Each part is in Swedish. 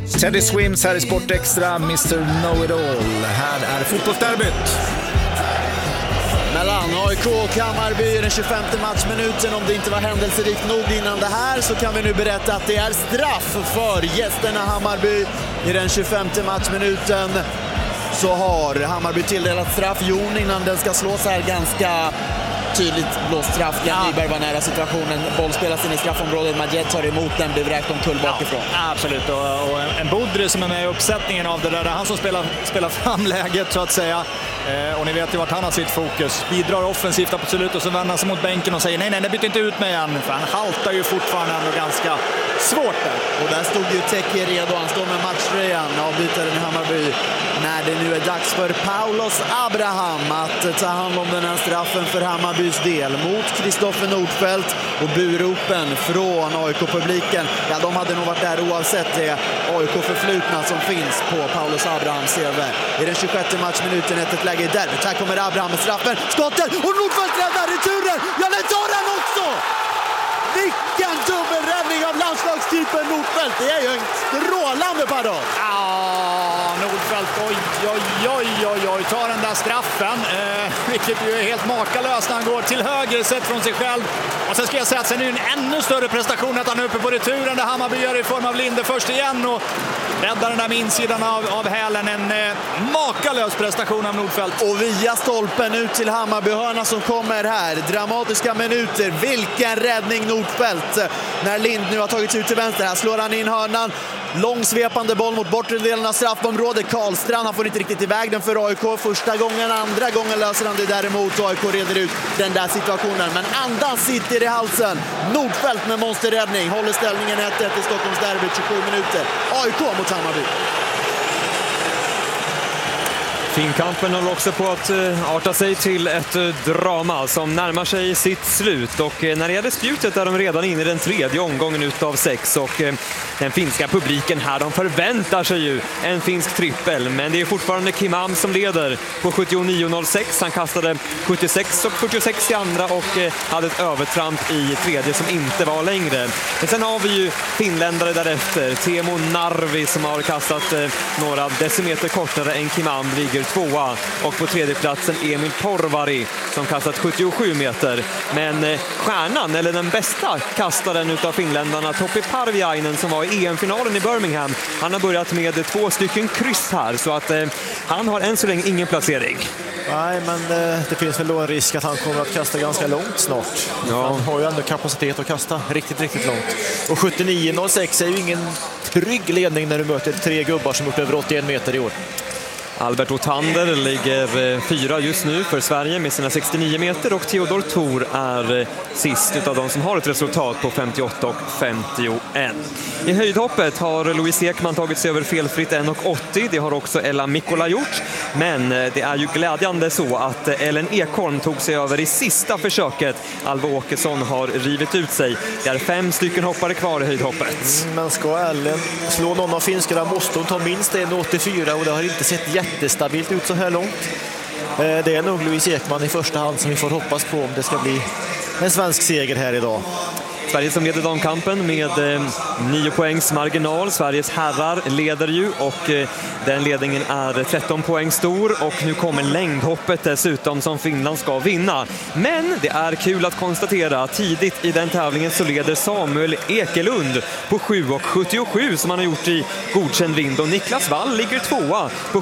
Teddy Swims här i Sport Extra, Mr. Know-It-All. Här är fotbollsderbyt mellan AIK och Hammarby i den 25 matchminuten. Om det inte var händelserikt nog innan det här så kan vi nu berätta att det är straff för gästerna Hammarby. I den 25 matchminuten så har Hammarby tilldelat straff. Jon, innan den ska slås här, ganska tydligt blåst straff. Glenn Nyberg var nära situationen. Boll spelas in i straffområdet. Majed tar emot den, blir vräkt omkull bakifrån. Ja, absolut. Och en Bodri som är med i uppsättningen av det där. Han som spelar fram läget så att säga. Och ni vet ju vart han har sitt fokus. Bidrar offensivt absolut och så vänder han sig mot bänken och säger nej, det byter inte ut mig än. För han haltar ju fortfarande ändå ganska svårt där. Och där stod ju Teke redo. Han står med matchtröjan, avbytaren i Hammarby. När det nu är dags för Paulos Abraham att ta hand om den här straffen för Hammarbys del mot Kristoffer Nordfeldt, och buropen från AIK-publiken. Ja, de hade nog varit där oavsett det AIK-förflutna som finns på Paulos Abrahams CV. I den 26 matchminuten ett läge i derbyt. Här kommer Abraham med straffen. Skottet och Nordfeldt räddar returen. Ja, den tar den också! Vilken dubbelräddning av landslagstypen Nordfeldt. Det är ju en strålande parad. Ja, Nordfeldt, oj, tar den där straffen. Vilket ju är helt makalöst när han går till höger sett från sig själv. Och sen ska jag säga att sen är det en ännu större prestation att han är uppe på returen där Hammarby gör i form av Linde först igen och räddar den där med insidan av hälen. En makalös prestation av Nordfeldt. Och via stolpen ut till Hammarbyhörna som kommer här. Dramatiska minuter. Vilken räddning Nordfeldt. När Lind nu har tagits ut till vänster. Här slår han in hörnan. Långsvepande boll mot bortre delen av straffområdet. Karlstrand, han får inte riktigt iväg den för AIK första gången. Andra gången löser han det däremot. AIK reder ut den där situationen. Men andan sitter i halsen. Nordfeldt med monsterräddning. Håller ställningen 1-1 i Stockholms derby, 27 minuter. AIK mot Hammarby. Finkampen håller också på att arta sig till ett drama som närmar sig sitt slut. Och när det gäller spjutet är de redan inne i den tredje omgången utav 6. Och den finska publiken här, de förväntar sig ju en finsk trippel. Men det är fortfarande Kimam som leder på 79,06. Han kastade 76 och 46 i andra och hade ett övertramp i tredje som inte var längre. Men sen har vi ju finländare därefter. Teemu Narvi som har kastat några decimeter kortare än Kimam, ligger tvåa, och på tredje platsen Emil Porvari som kastat 77 meter. Men stjärnan, eller den bästa kastaren utav finländarna, Topi Parviainen, som var i EM-finalen i Birmingham, han har börjat med 2 stycken kryss här, så att han har än så länge ingen placering. Nej, men det finns väl då en risk att han kommer att kasta ganska långt snart. Ja. Han har ju ändå kapacitet att kasta riktigt långt. Och 79,06 är ju ingen trygg ledning när du möter 3 gubbar som gjort över 81 meter i år. Albert Otander ligger 4 just nu för Sverige med sina 69 meter, och Theodor Thor är sist utav de som har ett resultat på 58 och 51. I höjdhoppet har Louise Ekman tagit sig över felfritt 1,80. Det har också Ella Mikkola gjort. Men det är ju glädjande så att Ellen Ekholm tog sig över i sista försöket. Alva Åkesson har rivit ut sig. Det är 5 stycken hoppare kvar i höjdhoppet. Men ska Ellen slå någon av finskarna måste hon ta minst 1,84, och det har inte sett jättestabilt ut så här långt. Det är nog Louise Ekman i första hand som vi får hoppas på om det ska bli en svensk seger här idag. Sverige som leder damkampen med 9 poängs marginal. Sveriges herrar leder ju, och den ledningen är 13 poäng stor. Och nu kommer längdhoppet dessutom som Finland ska vinna. Men det är kul att konstatera att tidigt i den tävlingen så leder Samuel Ekelund på 7,77 som han har gjort i godkänd vind. Och Niklas Wall ligger tvåa på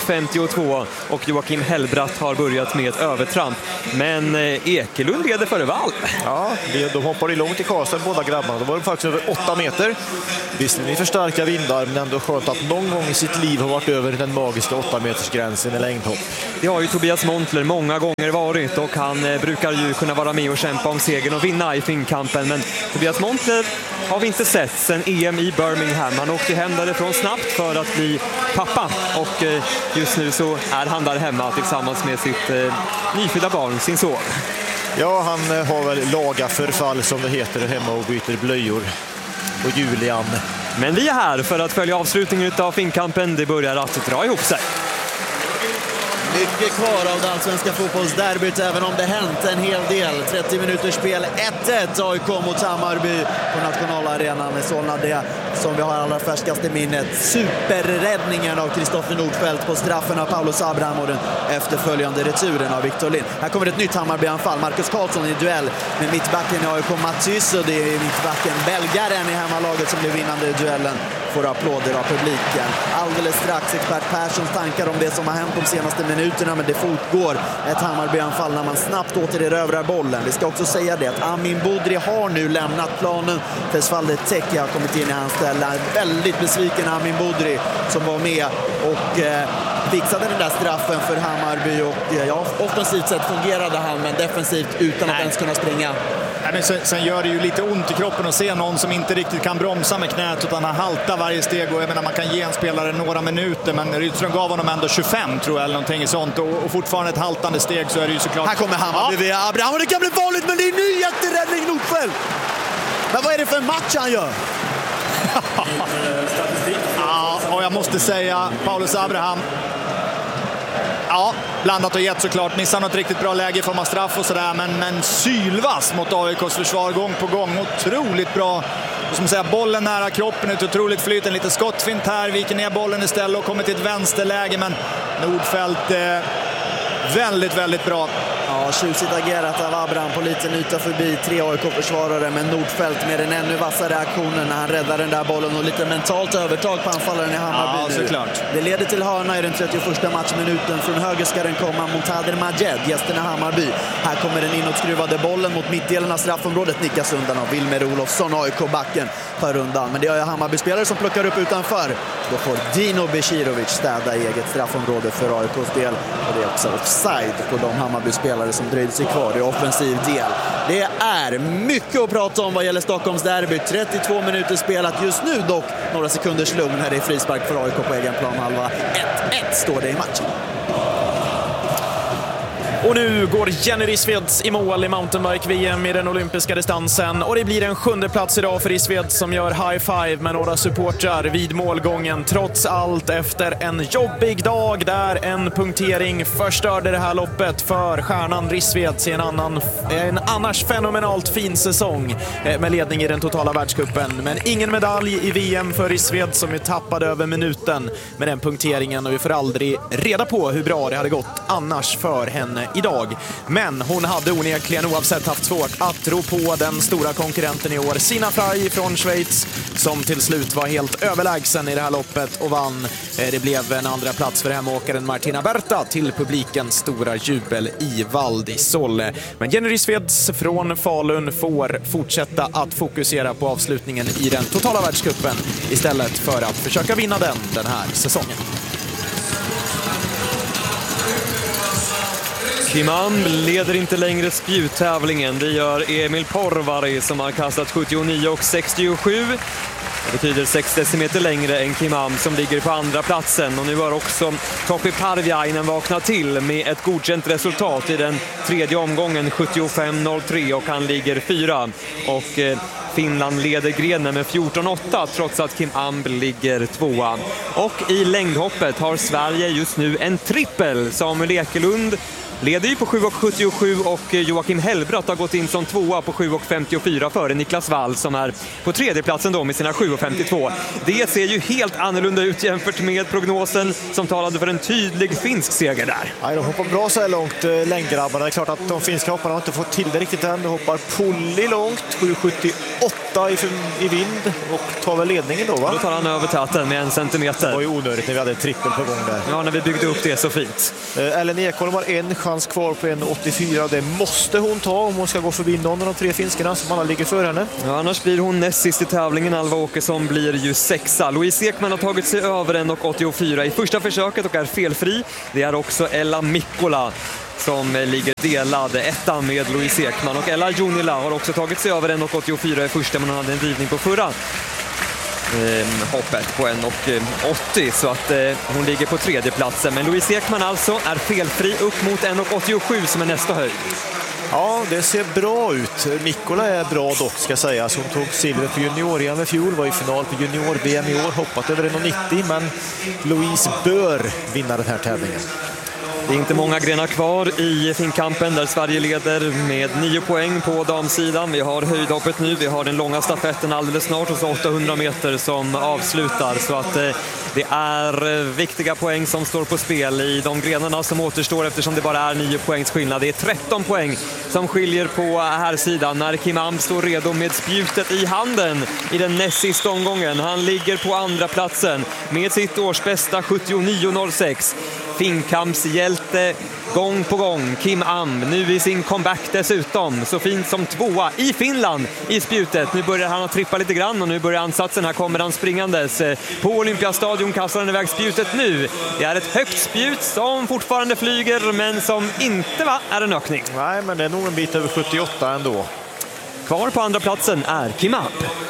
7,52, och Joakim Hellbratt har börjat med ett övertramp. Men Ekelund leder före Wall. Ja, de hoppar i långt i Karlstad, båda grabbarna. Då var de faktiskt över 8 meter. Visserligen i för starka vindar, men ändå skönt att någon gång i sitt liv har varit över den magiska 8-metersgränsen i längdhopp. Det har ju Tobias Montler många gånger varit, och han brukar ju kunna vara med och kämpa om segern och vinna i finkampen. Men Tobias Montler har vi inte sett sedan EM i Birmingham. Han åkte hem därifrån snabbt för att bli pappa, och just nu så är han där hemma tillsammans med sitt nyfödda barn, sin son. Ja, han har väl laga förfall som det heter hemma och byter blöjor. Och Julian. Men vi är här för att följa avslutningen av finkampen. Det börjar att dra ihop sig. Mycket kvar av det allsvenska fotbollsderbyt, även om det hänt en hel del. 30 minuters spel, 1-1 AIK mot Hammarby på nationalarenan med Solna. Det som vi har allra färskaste minnet. Superräddningen av Kristoffer Nordfeldt på straffen av Paulus Abraham och den efterföljande returen av Victor Lind. Här kommer ett nytt Hammarby-anfall. Marcus Karlsson i duell med mittbacken i AIK Matys, och det är mittbacken belgaren i hemmalaget som blir vinnande i duellen. Får applåder av publiken. Alldeles strax expert Perssons tankar om det som har hänt de senaste minuterna, men det fortgår ett Hammarby-anfall när man snabbt återerövrar bollen. Vi ska också säga det att Amin Budri har nu lämnat planen. Fesfalde Teki har kommit in i hans ställe. Väldigt besviken Amin Budri som var med och fixade den där straffen för Hammarby, och offensivt sett fungerade han, men defensivt utan att ens kunna springa. Men sen gör det ju lite ont i kroppen att se någon som inte riktigt kan bromsa med knät, utan han haltar varje steg, och jag menar, man kan ge en spelare några minuter, men Rydström gav honom ändå 25 tror jag eller någonting sånt, och fortfarande ett haltande steg, så är det ju såklart. Här kommer Hammarby via Abraham, och det kan bli farligt, men det är en ny jätteräddning Nordfeldt. Men vad är det för match han gör? Ja, och jag måste säga Paulus Abraham, ja, blandat och gett såklart. Missar något riktigt bra läge i form av straff och sådär, men sylvass mot AIKs försvar gång på gång. Otroligt bra. Och som säger, bollen nära kroppen, ett otroligt flyt, en lite skottfint här, viker ner bollen istället och kommer till ett vänsterläge, men Nordfeldt väldigt, väldigt bra. Ja, tjusigt agerat av Abraham på liten yta förbi 3 AIK-försvarare, men Nordfeldt med en ännu vassare aktionen när han räddar den där bollen, och lite mentalt övertag på anfallaren i Hammarby. Ja, såklart. Det leder till hörna i den 31:a matchminuten. Från höger ska den komma mot Hader Majed, gästerna Hammarby. Här kommer den inåtskruvade bollen mot mittdelen av straffområdet, nickas undan av Wilmer Olofsson. AIK-backen tar undan, men det är Hammarby-spelare som plockar upp utanför. Då får Dino Besirovic städa eget straffområde för AIKs del, och det är också offside på de Hammarby-spelare som dröjde sig kvar i offensiv del. Det är mycket att prata om vad gäller Stockholms derby. 32 minuter spelat just nu, dock några sekunders lugn här i frispark för AIK på egen plan halva. 1-1 står det i matchen. Och nu går Jenny Rissveds i mål i mountainbike-VM i den olympiska distansen. Och det blir en 7:e plats idag för Rissved som gör high five med några supportrar vid målgången. Trots allt efter en jobbig dag där en punktering förstörde det här loppet för stjärnan Rissved i en annars fenomenalt fin säsong med ledning i den totala världscupen. Men ingen medalj i VM för Rissved som ju tappade över minuten med den punkteringen, och vi får aldrig reda på hur bra det hade gått annars för henne idag. Men hon hade onekligen oavsett haft svårt att tro på den stora konkurrenten i år, Sina Frey från Schweiz, som till slut var helt överlägsen i det här loppet och vann. Det blev en andra plats för hemåkaren Martina Berta till publikens stora jubel i Val di Sole. Men Jenny Rissveds från Falun får fortsätta att fokusera på avslutningen i den totala världscupen istället för att försöka vinna den här säsongen. Kim Amb leder inte längre spjuttävlingen. Det gör Emil Porvari som har kastat 79 och 67. Det betyder 6 decimeter längre än Kim Amb som ligger på andra platsen. Och nu har också Topi Parviainen vaknat till med ett godkänt resultat i den tredje omgången, 75-03, och han ligger 4. Och Finland leder grenen med 14-8 trots att Kim Amb ligger 2. Och i längdhoppet har Sverige just nu en trippel. Samuel Ekelund leder ju på 7,77 och Joakim Hellbratt har gått in som 2 på 7,54 före Niklas Wall som är på tredje platsen då med sina 7,52. Det ser ju helt annorlunda ut jämfört med prognosen som talade för en tydlig finsk seger där. Ja, de hoppar bra så här långt, längdgrabbarna. Det är klart att de finska hopparna har inte fått till det riktigt än. De hoppar Polly långt, 7,78 i vind och tar väl ledningen då, va? Då tar han över täten med 1 centimeter. Det var ju onödigt när vi hade ett trippel på gång där. Ja, när vi byggde upp det så fint. Ellen Ekholm har en chans kvar på 1,84. Det måste hon ta om hon ska gå förbi någon av de 3 finskarna som alla ligger för henne. Ja, annars blir hon näst sist i tävlingen. Alva Åkesson blir ju 6. Louise Ekman har tagit sig över 1,84 i första försöket och är felfri. Det är också Ella Mikkola som ligger delad 1 med Louise Ekman. Och Ella Junila har också tagit sig över 1,84 i första, men hon hade en drivning på förra hoppet på 1,80, så att hon ligger på tredje platsen. Men Louise Ekman alltså är felfri upp mot 1,87 som är nästa höjd. Ja, det ser bra ut. Mikkola är bra dock, ska sägas. Hon tog silver på junior-EM i fjol, var i final på junior-VM i år, hoppat över 1,90, men Louise bör vinna den här tävlingen. Det är inte många grenar kvar i finkampen där Sverige leder med 9 poäng på damsidan. Vi har höjdhoppet nu, vi har den långa stafetten alldeles snart och så 800 meter som avslutar. Så att det är viktiga poäng som står på spel i de grenarna som återstår eftersom det bara är 9 poängs skillnad. Det är 13 poäng som skiljer på här sidan när Kim Am står redo med spjutet i handen i den näst sista omgången. Han ligger på andra platsen med sitt årsbästa 79,06. Finkampshjälte gång på gång, Kim Am, nu i sin comeback dessutom, så fint som tvåa i Finland i spjutet. Nu börjar han att trippa lite grann och nu börjar ansatsen, här kommer han springandes. På Olympiastadion kastar han iväg spjutet nu. Det är ett högt spjut som fortfarande flyger men som inte är en ökning. Nej, men det är nog en bit över 78 ändå. Kvar på andra platsen är Kim Am.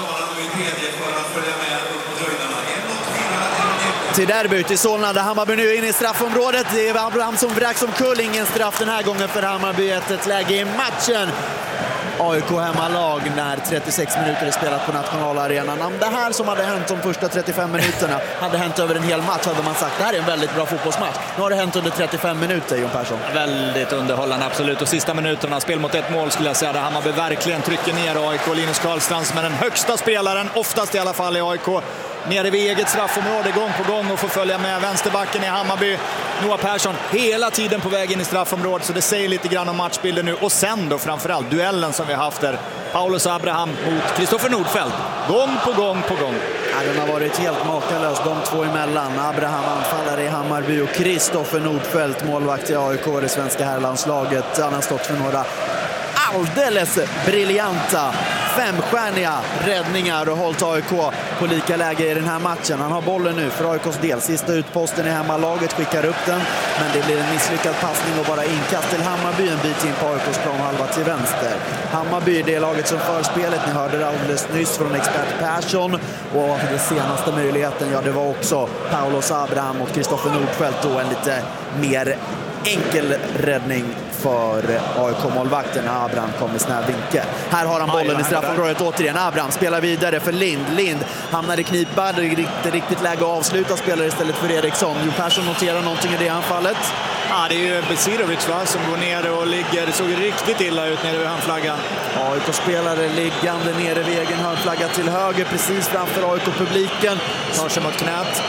Till derbyt i Solna där Hammarby nu är inne i straffområdet. Det är Abraham som vräks som kull. Ingen straff den här gången för Hammarby. Ett läge i matchen. AIK hemmalag när 36 minuter är spelat på nationalarenan. Om det här som hade hänt de första 35 minuterna hade hänt över en hel match hade man sagt det här är en väldigt bra fotbollsmatch. Nu har det hänt under 35 minuter, Jon Persson. Väldigt underhållande, absolut. Och sista minuterna, spel mot ett mål skulle jag säga, där Hammarby verkligen trycker ner AIK. Linus Karlstrand som är den högsta spelaren, oftast i alla fall i AIK. Nere vid eget straffområde gång på gång och får följa med vänsterbacken i Hammarby. Noah Persson hela tiden på väg in i straffområdet, så det säger lite grann om matchbilden nu. Och sen då framförallt duellen som vi har haft där. Paulus Abraham mot Kristoffer Nordfeldt. Gång på gång på gång. Ja, den har varit helt makalös, de två emellan. Abraham anfallare i Hammarby och Kristoffer Nordfeldt, målvakt i AIK, det svenska herrlandslaget. Han har stått för några alldeles briljanta femstjärniga räddningar och hållit AIK på lika läge i den här matchen. Han har bollen nu för AIKs del. Sista utposten i hemmalaget, skickar upp den, men det blir en misslyckad passning och bara inkast till Hammarby en bit in på AIKs planhalva till vänster. Hammarby är det laget som för spelet. Ni hörde det alldeles nyss från expert Persson, och den senaste möjligheten, ja, det var också Paulus Abraham mot Kristoffer Nordfeldt, då en lite mer enkel räddning för AIK-målvakten när Abraham kom i snäv vinkel. Här har han bollen i straffområdet återigen. Abraham spelar vidare för Lind hamnar i knipa, det är inte riktigt läge att avsluta, spelar istället för Eriksson. Jo Persson noterar någonting i det anfallet. Ja, det är ju Besirovic som går ner och ligger. Det såg riktigt illa ut nere vid hörnflaggan. AIK-spelare liggande nere vid egen hörnflagga till höger, precis framför AIK-publiken. Tar sig mot knät.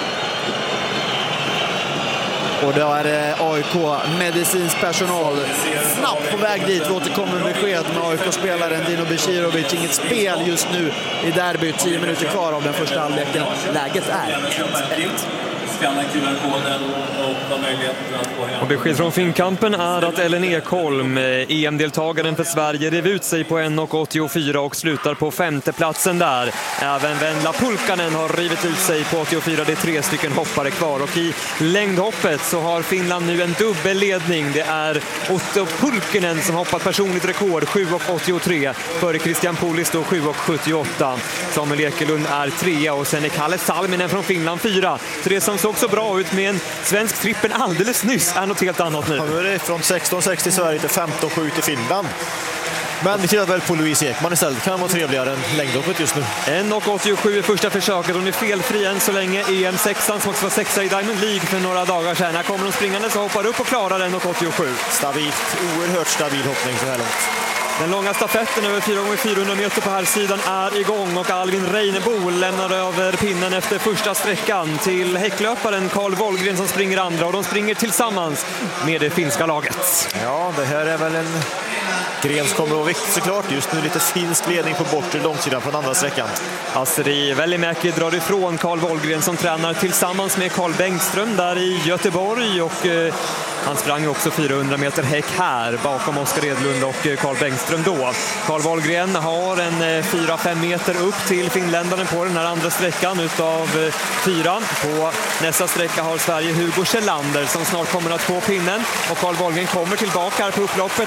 Och då är AIK medicinsk personal snabbt på väg dit. Vi återkommer besked med AIK-spelaren Dino Besirovic. Inget spel just nu i derbyt. 10 minuter kvar av den första halvleken. Läget är 1-1. Och besked från finkampen är att Ellen Ekholm, EM-deltagaren för Sverige, rev ut sig på 1,84 och slutar på 5:e platsen där. Även Venla Pulkkanen har rivit ut sig på 84. Det är 3 stycken hoppare kvar. Och i längdhoppet så har Finland nu en dubbelledning. Det är Otto Pulkkinen som hoppat personligt rekord 7,83 före Christian Pulis då 7,78. Samuel Ekelund är 3 och sen är Kalle Salminen från Finland 4. Så det som såg så bra ut med en svensk trippen alldeles nyss är något helt annat nu. Ja, nu är det från 16,6 till Sverige till 15,7 till Finland. Men vi tittar väl på Louise Ekman istället. Kan vara trevligare än längdhoppet just nu. 1,87 i första försöket. Hon är felfri än så länge. EM-6an som också var 6 i Diamond League för några dagar sedan. Här kommer hon springande så hoppar upp och klarar 1,87. Stabilt, oerhört stabil hoppning så här långt. Den långa stafetten över 4x400 meter på här sidan är igång och Alvin Reinebo lämnar över pinnen efter första sträckan till häcklöparen Carl Wollgren som springer andra, och de springer tillsammans med det finska laget. Ja, det här är väl en gren som kommer att viktigt såklart. Just nu lite finsk ledning på bortre långsidan från andra sträckan. Astrid Välimäki drar ifrån Carl Wollgren som tränar tillsammans med Carl Bengtström där i Göteborg, och han sprang också 400 meter häck här bakom Oskar Edlund och Carl Bengtström då. Carl Wollgren har en 4-5 meter upp till finländaren på den här andra sträckan utav 4. På nästa sträcka har Sverige Hugo Kjellander som snart kommer att få pinnen, och Carl Wollgren kommer tillbaka här på upploppet.